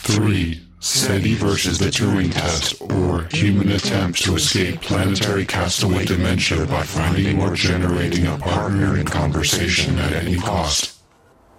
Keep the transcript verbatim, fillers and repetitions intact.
three. SETI versus the Turing test, or human attempts to escape planetary castaway dementia by finding or generating a partner in conversation at any cost.